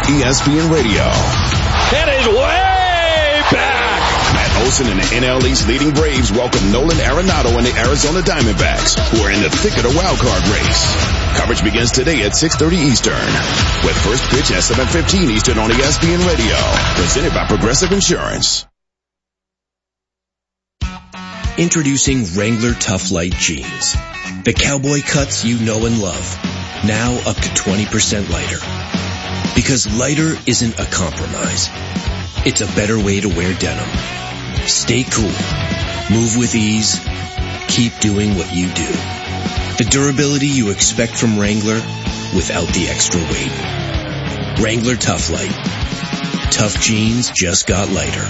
ESPN Radio. It is way back. Matt Olson and the NL East leading Braves welcome Nolan Arenado and the Arizona Diamondbacks, who are in the thick of the wild card race. Coverage begins today at 6:30 Eastern, with first pitch at 7:15 Eastern on ESPN Radio. Presented by Progressive Insurance. Introducing Wrangler Tough Light Jeans. The cowboy cuts you know and love. Now up to 20% lighter. Because lighter isn't a compromise. It's a better way to wear denim. Stay cool. Move with ease. Keep doing what you do. The durability you expect from Wrangler without the extra weight. Wrangler Tough Light. Tough jeans just got lighter.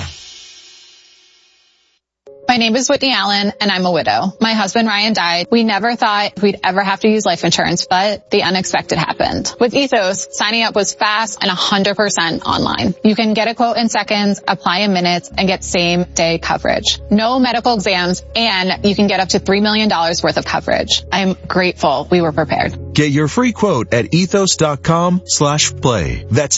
My name is Whitney Allen, and I'm a widow. My husband, Ryan, died. We never thought we'd ever have to use life insurance, but the unexpected happened. With Ethos, signing up was fast and 100% online. You can get a quote in seconds, apply in minutes, and get same-day coverage. No medical exams, and you can get up to $3 million worth of coverage. I'm grateful we were prepared. Get your free quote at ethos.com/play. That's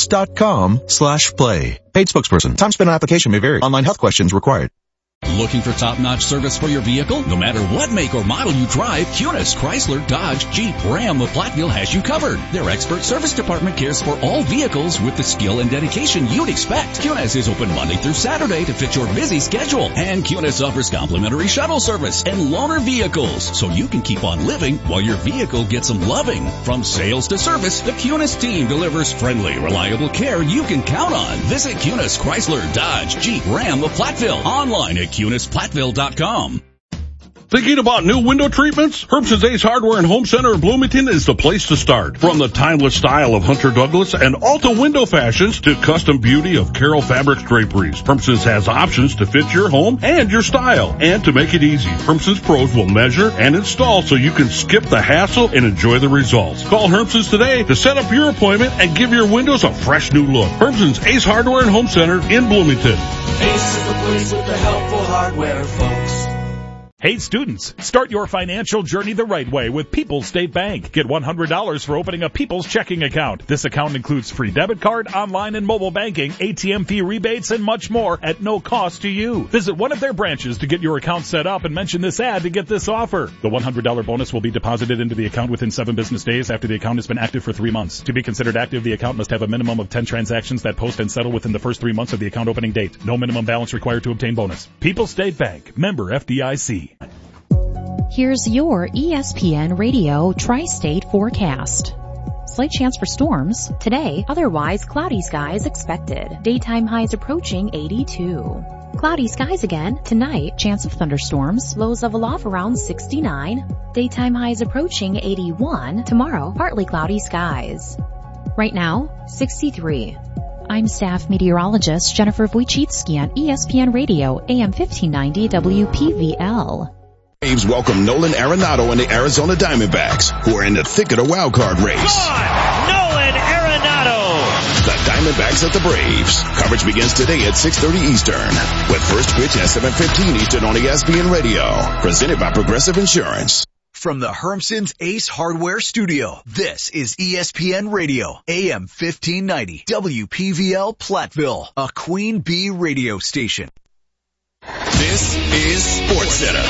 ethos.com/play. Paid spokesperson. Time spent on application may vary. Online health questions required. Looking for top-notch service for your vehicle? No matter what make or model you drive, Kunis, Chrysler, Dodge, Jeep, Ram of Platteville has you covered. Their expert service department cares for all vehicles with the skill and dedication you'd expect. Kunis is open Monday through Saturday to fit your busy schedule. And Kunis offers complimentary shuttle service and loaner vehicles, so you can keep on living while your vehicle gets some loving. From sales to service, the Kunis team delivers friendly, reliable care you can count on. Visit Kunis, Chrysler, Dodge, Jeep, Ram of Platteville. Online at KunisPlatteville.com. Thinking about new window treatments? Herbson's Ace Hardware and Home Center in Bloomington is the place to start. From the timeless style of Hunter Douglas and Alta window fashions to custom beauty of Carroll Fabrics draperies, Herbson's has options to fit your home and your style. And to make it easy, Herbson's pros will measure and install so you can skip the hassle and enjoy the results. Call Herbson's today to set up your appointment and give your windows a fresh new look. Herbson's Ace Hardware and Home Center in Bloomington. Ace is the place with the helpful hardware, folks. Hey students, start your financial journey the right way with People's State Bank. Get $100 for opening a People's checking account. This account includes free debit card, online and mobile banking, ATM fee rebates, and much more at no cost to you. Visit one of their branches to get your account set up and mention this ad to get this offer. The $100 bonus will be deposited into the account within 7 business days after the account has been active for 3 months. To be considered active, the account must have a minimum of 10 transactions that post and settle within the first 3 months of the account opening date. No minimum balance required to obtain bonus. People's State Bank, member FDIC. Here's your ESPN Radio Tri-State forecast. Slight chance for storms today, otherwise cloudy skies expected. Daytime highs approaching 82. Cloudy skies again tonight, chance of thunderstorms, lows level off around 69. Daytime highs approaching 81. Tomorrow, partly cloudy skies. Right now, 63. I'm staff meteorologist Jennifer Wojcicki on ESPN Radio, AM 1590 WPVL. Braves welcome Nolan Arenado and the Arizona Diamondbacks, who are in the thick of the wild card race. Gone! Nolan Arenado! The Diamondbacks at the Braves. Coverage begins today at 6:30 Eastern, with first pitch at 7:15 Eastern on ESPN Radio. Presented by Progressive Insurance. From the Hermson's Ace Hardware Studio, this is ESPN Radio, AM 1590, WPVL Platteville, a Queen Bee radio station. This is SportsCenter.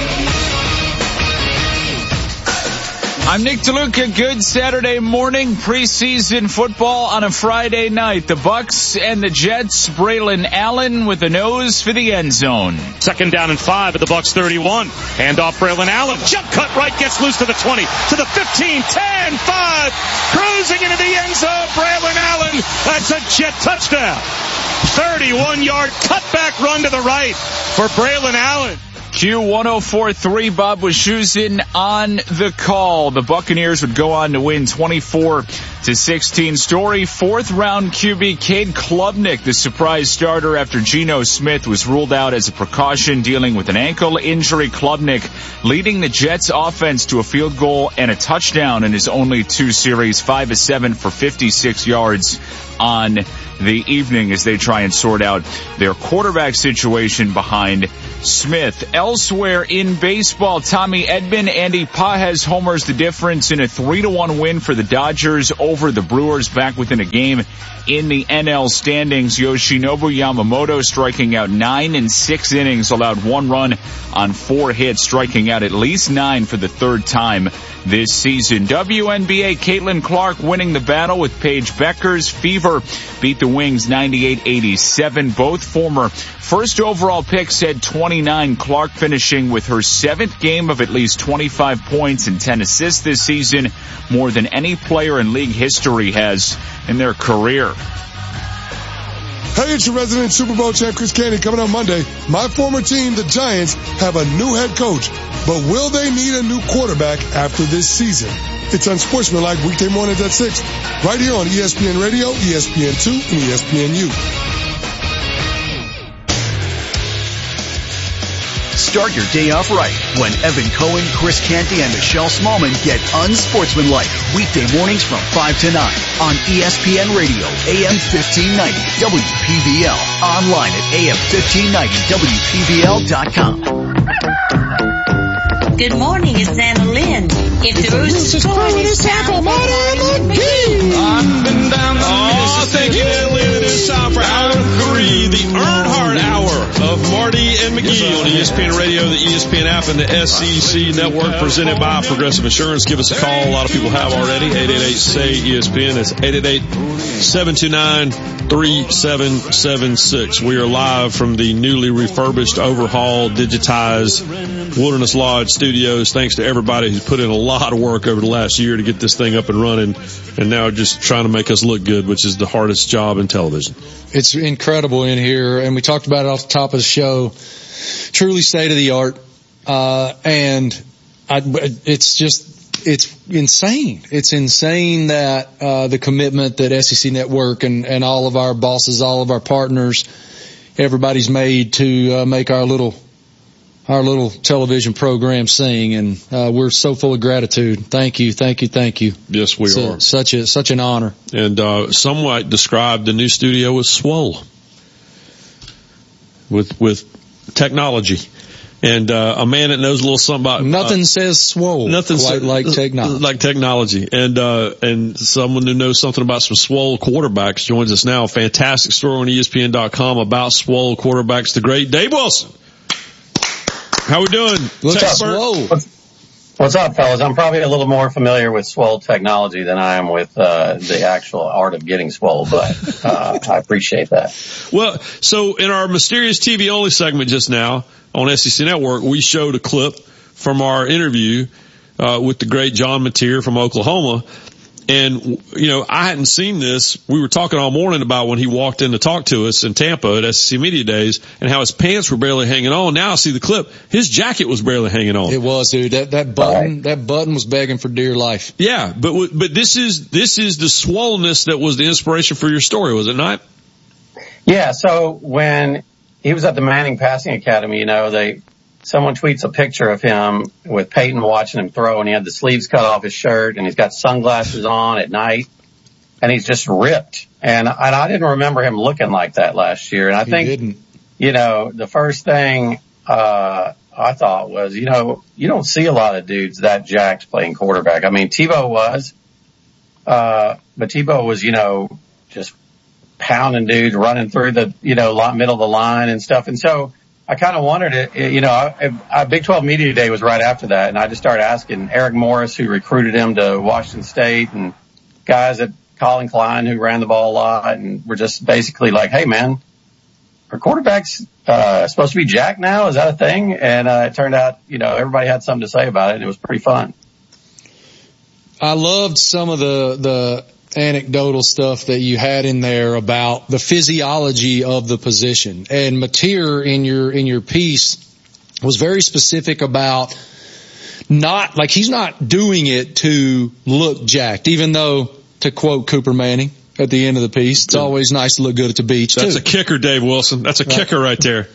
I'm Nick DeLuca. Good Saturday morning. Preseason football on a Friday night. The Bucks and the Jets. Braylon Allen with a nose for the end zone. 2nd down and 5 at the Bucks 31. Hand off Braylon Allen. Jump cut right, gets loose to the 20, to the 15, 10, 5. Cruising into the end zone. Braylon Allen. That's a Jet touchdown. 31-yard cutback run to the right for Braylon Allen. Q104.3, Bob Wischusen on the call. The Buccaneers would go on to win 24-16. Story, 4th round QB Cade Klubnik, the surprise starter after Geno Smith was ruled out as a precaution dealing with an ankle injury. Klubnik leading the Jets offense to a field goal and a touchdown in his only 2 series, 5 of 7 for 56 yards on the evening as they try and sort out their quarterback situation behind Smith. Elsewhere in baseball, Tommy Edman, Andy Pages homers the difference in a 3-1 win for the Dodgers over the Brewers, back within a game in the NL standings. Yoshinobu Yamamoto striking out 9 in 6 innings, allowed 1 run on 4 hits, striking out at least 9 for the 3rd time this season. WNBA, Caitlin Clark winning the battle with Paige Beckers. Fever beat the Wings 98-87. Both former first overall picks had 29. Clark finishing with her 7th game of at least 25 points and 10 assists this season, more than any player in league history has in their career. Hey, it's your resident Super Bowl champ, Chris Candy, coming on Monday. My former team, the Giants, have a new head coach, but will they need a new quarterback after this season? It's Unsportsmanlike weekday mornings at 6, right here on ESPN Radio, ESPN2, and ESPNU. Start your day off right when Evan Cohen, Chris Canty, and Michelle Smallman get unsportsmanlike weekday mornings from 5 to 9 on ESPN Radio, AM 1590, WPVL, online at AM1590WPVL.com. Good morning, it's Anna Lynn. If the roost is calling, it's time for Morning McGee. Thank you, Anna Lynn. It is time for Hour 3, the Earnhardt Hour of Marty and McGee on ESPN Radio, the ESPN app, and the SEC Network, presented by Progressive Insurance. Give us a call. A lot of people have already. 888-SAY-ESPN. That's 888-729-3776. We are live from the newly refurbished, overhauled, digitized Wilderness Lodge studios. Thanks to everybody who's put in a lot of work over the last year to get this thing up and running, and now just trying to make us look good, which is the hardest job in television. It's incredible in here, and we talked about it off the top of the show. Truly state of the art, it's insane. It's insane that the commitment that SEC Network and all of our bosses, all of our partners, everybody's made to make our little television program sing, and we're so full of gratitude. Thank you. Yes, we are. Such an honor. And some might describe the new studio as swole with technology. And a man that knows a little something about nothing says swole quite like technology. Like technology. And someone who knows something about some swole quarterbacks joins us now. A fantastic story on ESPN.com about swole quarterbacks. The great Dave Wilson. How we doing? What's up, fellas? I'm probably a little more familiar with swole technology than I am with the actual art of getting swole, but I appreciate that. Well, so in our Mysterious TV Only segment just now on SEC Network, we showed a clip from our interview with the great John Mateer from Oklahoma. And, you know, I hadn't seen this. We were talking all morning about when he walked in to talk to us in Tampa at SEC Media Days and how his pants were barely hanging on. Now I see the clip. His jacket was barely hanging on. It was, dude. That button was begging for dear life. Yeah, but this is the swollenness that was the inspiration for your story, was it not? Yeah, so when he was at the Manning Passing Academy, you know, someone tweets a picture of him with Peyton watching him throw, and he had the sleeves cut off his shirt, and he's got sunglasses on at night, and he's just ripped. And I didn't remember him looking like that last year. And I think, you know, the first thing I thought was, you know, you don't see a lot of dudes that jacked playing quarterback. I mean, Tebow was, but Tebow was, you know, just pounding dudes, running through the, you know, middle of the line and stuff. And so I kind of wondered, you know, Big 12 Media Day was right after that, and I just started asking Eric Morris, who recruited him to Washington State, and guys at Colin Klein, who ran the ball a lot, and were just basically like, hey, man, are quarterbacks supposed to be jacked now? Is that a thing? And it turned out, you know, everybody had something to say about it, and it was pretty fun. I loved some of the anecdotal stuff that you had in there about the physiology of the position. And Mateer in your piece was very specific about he's not doing it to look jacked, even though, to quote Cooper Manning at the end of the piece, it's always nice to look good at the beach. That's a kicker, Dave Wilson. That's a kicker right there.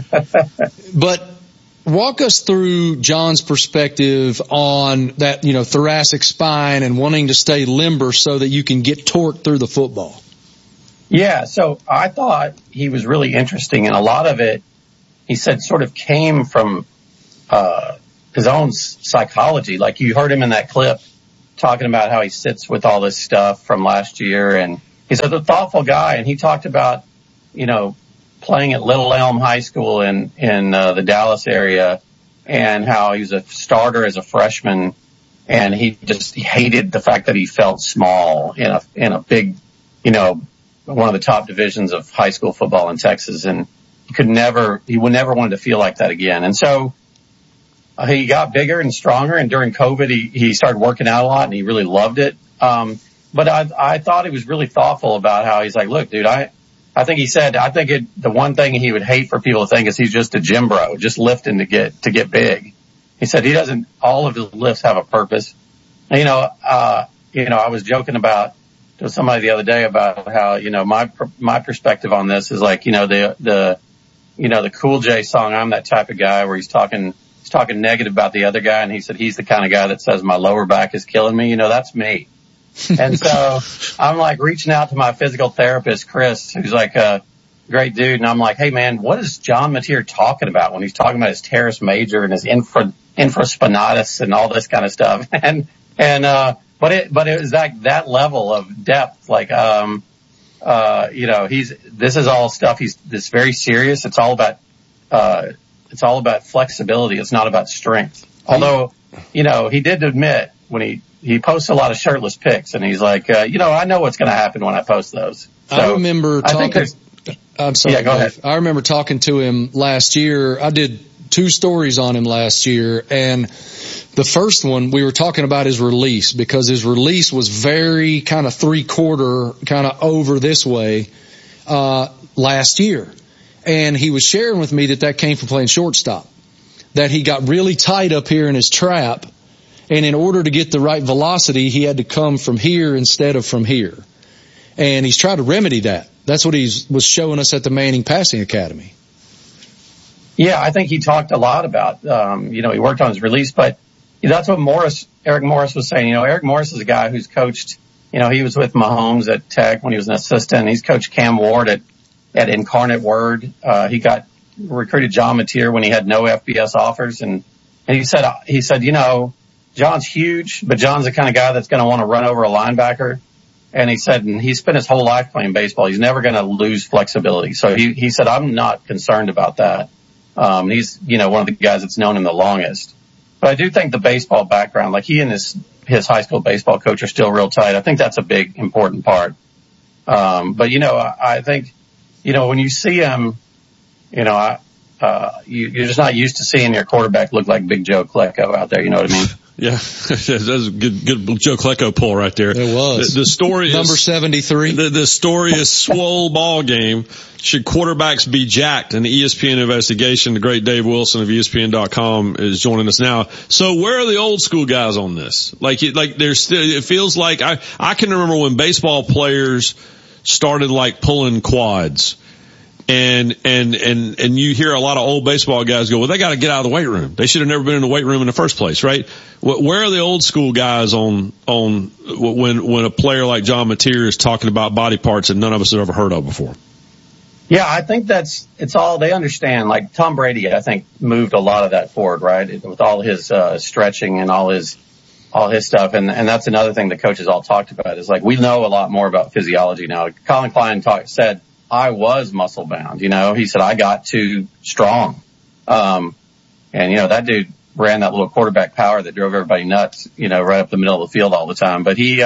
But walk us through John's perspective on that, you know, thoracic spine and wanting to stay limber so that you can get torque through the football. Yeah, so I thought he was really interesting, and a lot of it he said sort of came from, his own psychology. Like you heard him in that clip talking about how he sits with all this stuff from last year. And he's a thoughtful guy. And he talked about, playing at Little Elm High School in the Dallas area, and how he was a starter as a freshman. And he hated the fact that he felt small in a big, one of the top divisions of high school football in Texas. And he would never want to feel like that again. And so he got bigger and stronger. And during COVID, he started working out a lot, and he really loved it. But I thought he was really thoughtful about how he's like, look, dude, I think he said, the one thing he would hate for people to think is he's just a gym bro, just lifting to get big. He said all of his lifts have a purpose. And, I was joking to somebody the other day about how, my perspective on this is like, the Cool J song, I'm That Type of Guy, where he's talking negative about the other guy. And he said, he's the kind of guy that says my lower back is killing me. That's me. And so I'm like reaching out to my physical therapist, Chris, who's like a great dude. And I'm like, hey man, what is John Mateer talking about when he's talking about his teres major and his infraspinatus and all this kind of stuff? But it was like that level of depth. Like, this is all stuff. This very serious. It's all about flexibility. It's not about strength. Although, he did admit when he posts a lot of shirtless pics, and he's like, I know what's going to happen when I post those. So I remember talking. I'm sorry. Yeah, go ahead. I remember talking to him last year. I did 2 stories on him last year, and the first one we were talking about his release, because his release was very kind of 3/4, kind of over this way, last year. And he was sharing with me that came from playing shortstop, that he got really tight up here in his trap. And in order to get the right velocity, he had to come from here instead of from here. And he's tried to remedy that. That's what he was showing us at the Manning Passing Academy. Yeah, I think he talked a lot about, he worked on his release, but that's what Eric Morris was saying. Eric Morris is a guy who's coached, he was with Mahomes at Tech when he was an assistant. He's coached Cam Ward at Incarnate Word. He recruited John Mateer when he had no FBS offers. And he said, John's huge, but John's the kind of guy that's going to want to run over a linebacker. And he said, and he spent his whole life playing baseball. He's never going to lose flexibility. So he said, I'm not concerned about that. He's, one of the guys that's known him the longest. But I do think the baseball background, like he and his high school baseball coach are still real tight. I think that's a big, important part. But I think, when you see him, you're just not used to seeing your quarterback look like Big Joe Klecko out there. You know what I mean? Yeah, that was a good Joe Klecko pull right there. It was. The story number 73. The story is swole ball game. Should quarterbacks be jacked? And the ESPN investigation, the great Dave Wilson of ESPN.com is joining us now. So where are the old school guys on this? Like there's still, it feels like I can remember when baseball players started like pulling quads. And you hear a lot of old baseball guys go, well, they got to get out of the weight room. They should have never been in the weight room in the first place, right? Where are the old school guys on when a player like John Mateer is talking about body parts that none of us have ever heard of before? Yeah, I think it's all they understand. Like Tom Brady, I think moved a lot of that forward, right? With all his, stretching and all his stuff. And that's another thing the coaches all talked about is like, we know a lot more about physiology now. Colin Klein said, I was muscle bound, he said, I got too strong. And that dude ran that little quarterback power that drove everybody nuts, right up the middle of the field all the time. But he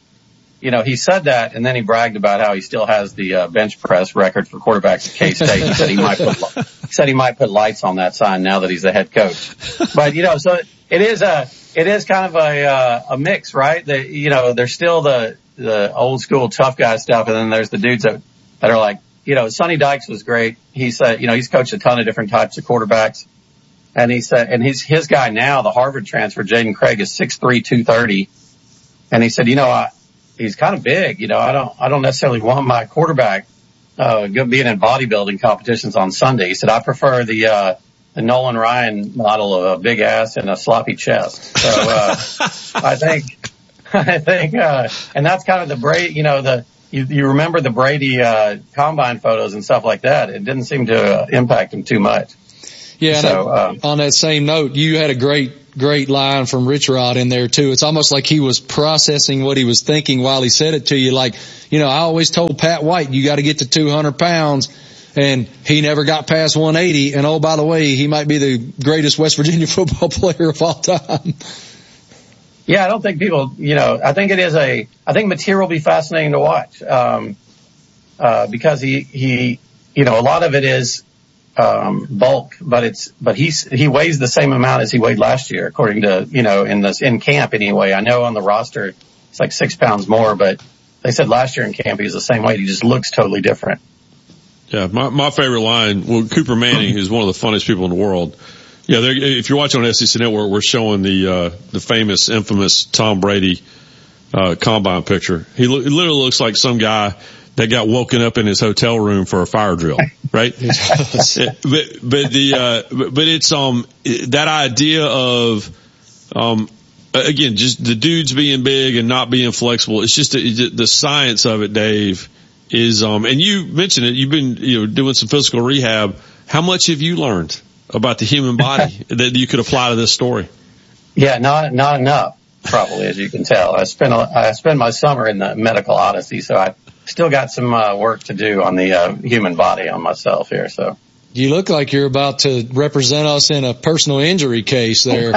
said that, and then he bragged about how he still has the bench press record for quarterbacks at K-State. He said he might put lights on that sign now that he's the head coach. But, so it is kind of a mix, right? There's still the old school tough guy stuff, and then there's the dudes that are like, Sonny Dykes was great. He said, he's coached a ton of different types of quarterbacks. And he said, and his guy now, the Harvard transfer, Jaden Craig, is 6'3", 230. And he said, he's kind of big. I don't necessarily want my quarterback, being in bodybuilding competitions on Sunday. He said, I prefer the Nolan Ryan model of a big ass and a sloppy chest. So, I think, and that's kind of the you remember the Brady combine photos and stuff like that. It didn't seem to impact him too much. Yeah. So, on that same note, you had a great line from Rich Rod in there too. It's almost like he was processing what he was thinking while he said it to you. Like, I always told Pat White, you got to get to 200 pounds. And he never got past 180. And oh, by the way, he might be the greatest West Virginia football player of all time. Yeah, I don't think people, I think I think Mateer will be fascinating to watch. Because he, a lot of it is, bulk, but he weighs the same amount as he weighed last year, according to, in camp anyway. I know on the roster, it's like 6 pounds more, but they said last year in camp he was the same weight. He just looks totally different. Yeah, my favorite line, Cooper Manning, who's one of the funniest people in the world. Yeah, if you're watching on SEC Network, we're showing the famous, infamous Tom Brady, combine picture. He literally looks like some guy that got woken up in his hotel room for a fire drill, right? but it's, that idea of, again, just the dudes being big and not being flexible. It's just the science of it, Dave. Is and you mentioned it, you've been doing some physical rehab. How much have you learned about the human body that you could apply to this story? Yeah, not enough, probably, as you can tell. I spend my summer in the medical odyssey, so I still got some work to do on the human body on myself here. So you look like you're about to represent us in a personal injury case there.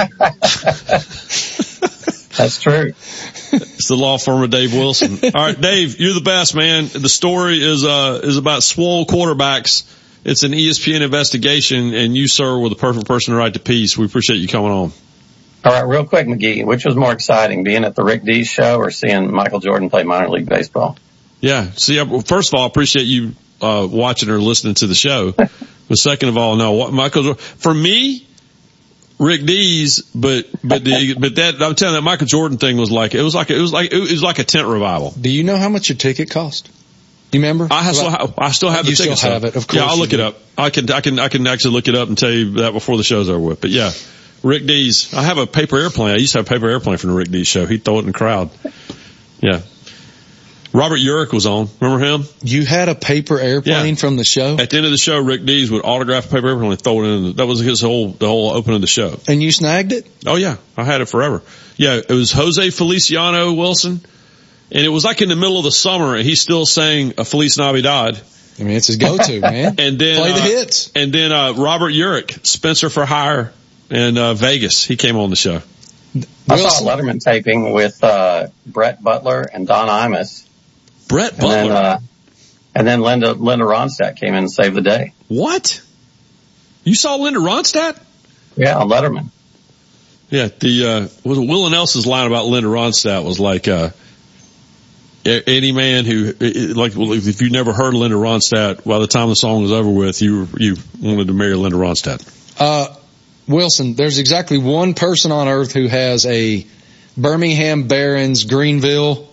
That's true. It's the law firm of Dave Wilson. All right, Dave, you're the best, man. The story is about swole quarterbacks. It's an ESPN investigation, and you, sir, were the perfect person to write the piece. We appreciate you coming on. All right, real quick, McGee, which was more exciting, being at the Rick Dees show or seeing Michael Jordan play minor league baseball? Yeah. See, first of all, I appreciate you watching or listening to the show. But second of all, no, Michael Jordan, for me, Rick Dees, but that, I'm telling you, that Michael Jordan thing was like a tent revival. Do you know how much your ticket cost? Do you remember? I still have the ticket. You still have it, of course. Yeah, I'll look it up. I can actually look it up and tell you that before the show's over with. But yeah, Rick Dees. I have a paper airplane. I used to have a paper airplane from the Rick Dees show. He'd throw it in the crowd. Yeah. Robert Urich was on. Remember him? You had a paper airplane from the show? At the end of the show, Rick Dees would autograph a paper airplane and throw it in. That was the whole opening of the show. And you snagged it? Oh yeah. I had it forever. Yeah. It was Jose Feliciano Wilson. And it was like in the middle of the summer and he's still saying a Feliz Navidad. I mean, it's his go-to, man. And then, play the hits. And then, Robert Urich, Spencer for Hire in, Vegas. He came on the show. I saw a Letterman taping with, Brett Butler and Don Imus. Brett Butler. And then Linda Ronstadt came in and saved the day. What? You saw Linda Ronstadt? Yeah, on Letterman. Yeah, Will and Elson's line about Linda Ronstadt was like, any man who, like, if you never heard Linda Ronstadt, by the time the song was over with, you wanted to marry Linda Ronstadt. Wilson, there's exactly one person on earth who has a Birmingham Barons Greenville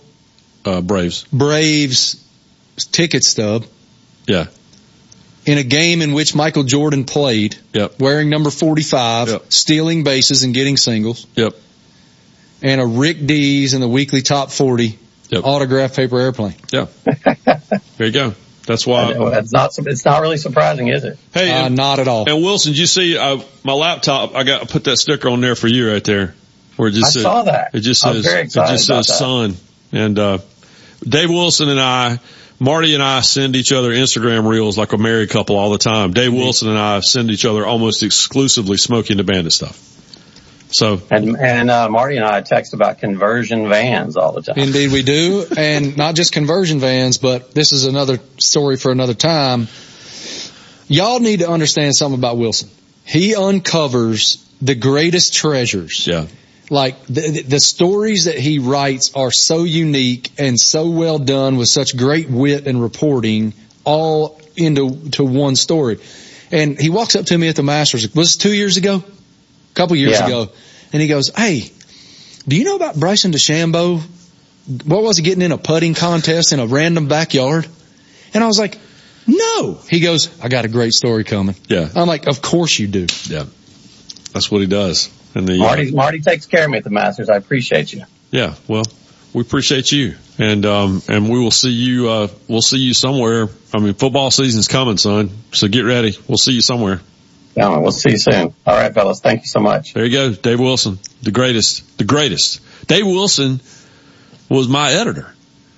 Braves ticket stub. Yeah. In a game in which Michael Jordan played. Yep. Wearing number 45. Yep. Stealing bases and getting singles. Yep. And a Rick Dees in the weekly top 40. Yep. Autographed paper airplane. Yeah. There you go. That's why. It's not really surprising, is it? Hey, not at all. And Wilson, did you see, my laptop, I put that sticker on there for you right there. Where it just I saw that. It just says, son. And, Dave Wilson and Marty and I send each other Instagram reels like a married couple all the time. Dave Wilson and I send each other almost exclusively Smokey and the Bandit stuff. So. And Marty and I text about conversion vans all the time. Indeed we do. And not just conversion vans, but this is another story for another time. Y'all need to understand something about Wilson. He uncovers the greatest treasures. Yeah. Like the stories that he writes are so unique and so well done with such great wit and reporting all into one story. And he walks up to me at the Masters. Was it 2 years ago? A couple years ago. And he goes, hey, do you know about Bryson DeChambeau? What was he getting in a putting contest in a random backyard? And I was like, no. He goes, I got a great story coming. Yeah. I'm like, of course you do. Yeah. That's what he does. And Marty takes care of me at the Masters. I appreciate you. Yeah. Well, we appreciate you. And we will see you, we'll see you somewhere. I mean, football season's coming, son. So get ready. We'll see you somewhere. Yeah, we'll see you soon. All right, fellas. Thank you so much. There you go. Dave Wilson, the greatest. Dave Wilson was my editor.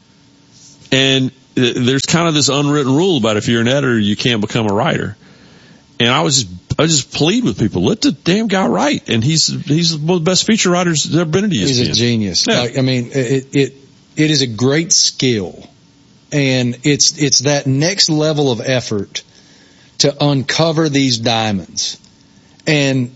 And there's kind of this unwritten rule about if you're an editor, you can't become a writer. And I just plead with people, let the damn guy write. And he's one of the best feature writers that's ever been at ESPN. He's a genius. Yeah. I mean, it is a great skill. And it's that next level of effort to uncover these diamonds. And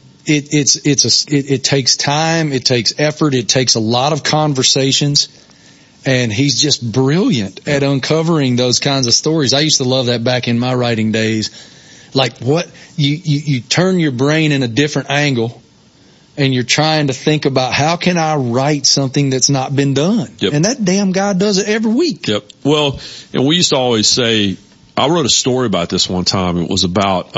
it takes time, it takes effort, it takes a lot of conversations. And he's just brilliant at uncovering those kinds of stories. I used to love that back in my writing days. Like what you turn your brain in a different angle and you're trying to think about how can I write something that's not been done? Yep. And that damn guy does it every week. Yep. Well, and we used to always say, I wrote a story about this one time. It was about,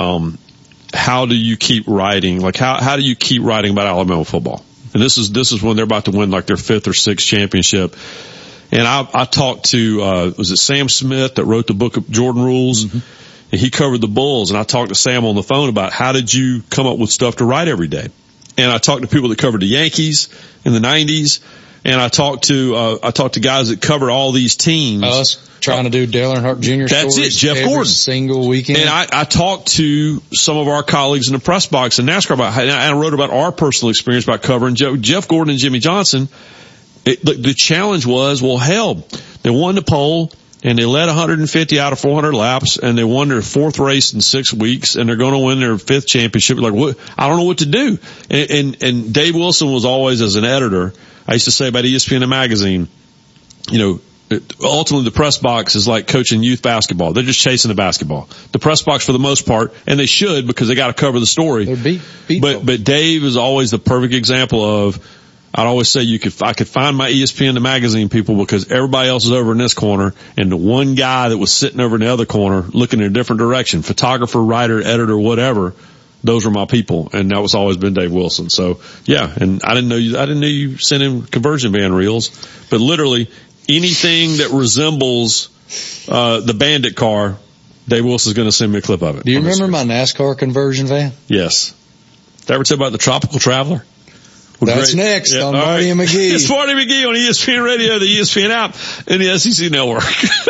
how do you keep writing? Like how do you keep writing about Alabama football? And this is when they're about to win like their 5th or 6th championship. And I talked to, was it Sam Smith that wrote the book of Jordan Rules? Mm-hmm. And he covered the Bulls. And I talked to Sam on the phone about how did you come up with stuff to write every day? And I talked to people that covered the Yankees in the 90s. And I talked to guys that cover all these teams. Us trying to do Dale Earnhardt Jr. That's stories it, Jeff every Gordon. Single weekend. And I talked to some of our colleagues in the press box in NASCAR about, and I wrote about our personal experience about covering Jeff Gordon and Jimmy Johnson. The challenge was, well, hell, they won the pole and they led 150 out of 400 laps and they won their 4th race in 6 weeks and they're going to win their 5th championship. Like, what? I don't know what to do. And Dave Wilson was always, as an editor, I used to say about ESPN magazine, ultimately the press box is like coaching youth basketball. They're just chasing the basketball. The press box for the most part, and they should because they got to cover the story. They're beat but Dave is always the perfect example of, I'd always say I could find my ESPN the magazine people because everybody else is over in this corner and the one guy that was sitting over in the other corner looking in a different direction, photographer, writer, editor, whatever, those were my people. And that was always been Dave Wilson. So yeah, and I didn't know you sent him conversion van reels, but literally anything that resembles, the Bandit car, Dave Wilson's going to send me a clip of it. Do you remember my NASCAR conversion van? Yes. Did I ever tell you about the Tropical Traveler? That's great. Next on Marty and McGee. It's Marty McGee on ESPN Radio, the ESPN app, and the SEC Network.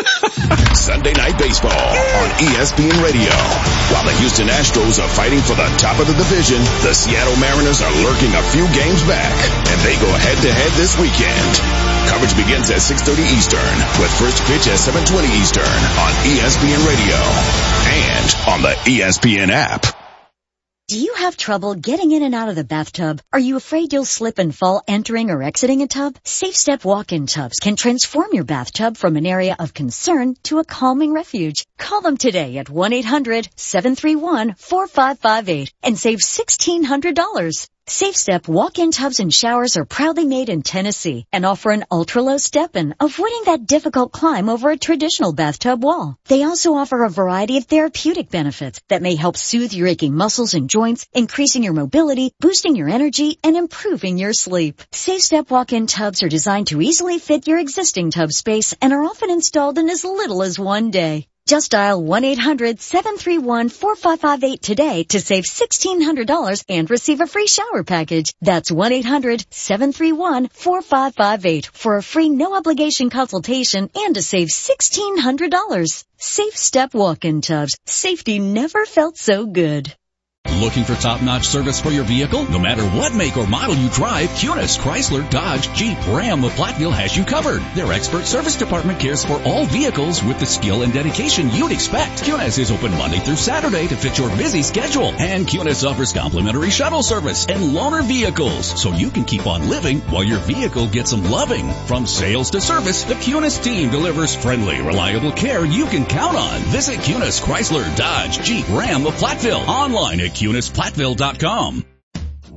Sunday Night Baseball on ESPN Radio. While the Houston Astros are fighting for the top of the division, the Seattle Mariners are lurking a few games back, and they go head-to-head this weekend. Coverage begins at 6:30 Eastern, with first pitch at 7:20 Eastern on ESPN Radio and on the ESPN app. Do you have trouble getting in and out of the bathtub? Are you afraid you'll slip and fall entering or exiting a tub? Safe Step walk-in tubs can transform your bathtub from an area of concern to a calming refuge. Call them today at 1-800-731-4558 and save $1,600. Safe Step walk-in tubs and showers are proudly made in Tennessee and offer an ultra-low step-in, avoiding that difficult climb over a traditional bathtub wall. They also offer a variety of therapeutic benefits that may help soothe your aching muscles and joints, increasing your mobility, boosting your energy, and improving your sleep. Safe Step walk-in tubs are designed to easily fit your existing tub space and are often installed in as little as 1 day. Just dial 1-800-731-4558 today to save $1,600 and receive a free shower package. That's 1-800-731-4558 for a free no-obligation consultation and to save $1,600. Safe Step walk-in tubs. Safety never felt so good. Looking for top-notch service for your vehicle? No matter what make or model you drive, Kunis, Chrysler, Dodge, Jeep, Ram of Platteville has you covered. Their expert service department cares for all vehicles with the skill and dedication you'd expect. Kunis is open Monday through Saturday to fit your busy schedule. And Kunis offers complimentary shuttle service and loaner vehicles, so you can keep on living while your vehicle gets some loving. From sales to service, the Kunis team delivers friendly, reliable care you can count on. Visit Kunis, Chrysler, Dodge, Jeep, Ram of Platteville online at KunisPlatteville.com.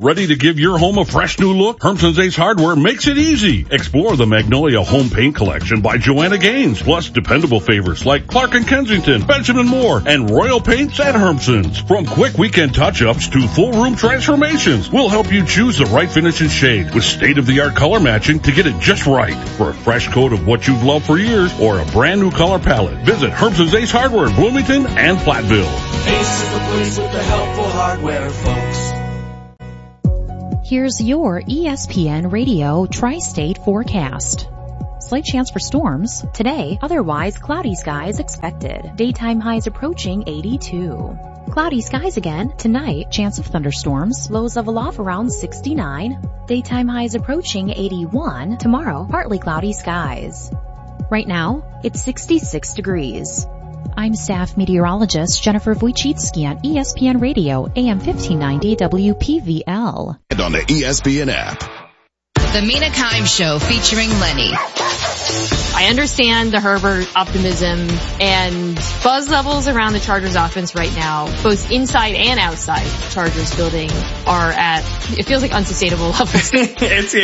Ready to give your home a fresh new look? Hermson's Ace Hardware makes it easy. Explore the Magnolia Home Paint Collection by Joanna Gaines, plus dependable favorites like Clark & Kensington, Benjamin Moore, and Royal Paints at Hermson's. From quick weekend touch-ups to full room transformations, we'll help you choose the right finish and shade with state-of-the-art color matching to get it just right. For a fresh coat of what you've loved for years or a brand new color palette, visit Hermson's Ace Hardware in Bloomington and Platteville. Ace is the place with the helpful hardware, folks. Here's your ESPN Radio Tri-State forecast. Slight chance for storms. Today, otherwise cloudy skies expected. Daytime highs approaching 82. Cloudy skies again. Tonight, chance of thunderstorms. Lows level off around 69. Daytime highs approaching 81. Tomorrow, partly cloudy skies. Right now, it's 66 degrees. I'm staff meteorologist Jennifer Wojcicki on ESPN Radio, AM 1590 WPVL. And on the ESPN app. The Mina Kimes Show featuring Lenny. I understand the Herbert optimism and buzz levels around the Chargers offense right now, both inside and outside Chargers building, are at, it feels like unsustainable levels. Mike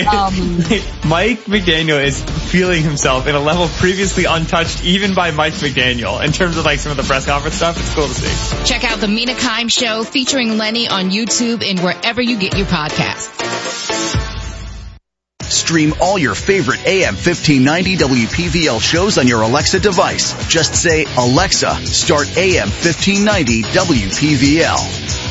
McDaniel is feeling himself in a level previously untouched even by Mike McDaniel in terms of like some of the press conference stuff. It's cool to see. Check out the Mina Kimes Show featuring Lenny on YouTube and wherever you get your podcasts. Stream all your favorite AM 1590 WPVL shows on your Alexa device. Just say, Alexa, start AM 1590 WPVL.